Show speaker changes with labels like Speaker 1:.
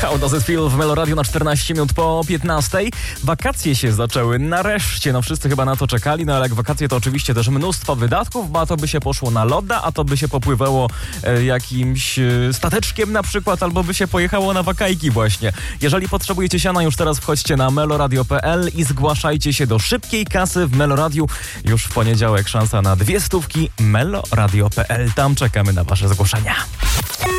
Speaker 1: How Does It Feel w Melo Radio na 14 minut po 15. Wakacje się zaczęły nareszcie, wszyscy chyba na to czekali, ale jak wakacje to oczywiście też mnóstwo wydatków, bo a to by się poszło na loda, a to by się popływało jakimś stateczkiem na przykład, albo by się pojechało na wakajki właśnie. Jeżeli potrzebujecie siana, już teraz wchodźcie na meloradio.pl i zgłaszajcie się do szybkiej kasy w Meloradiu. Już w poniedziałek szansa na 200 meloradio.pl. Tam czekamy na wasze zgłoszenia.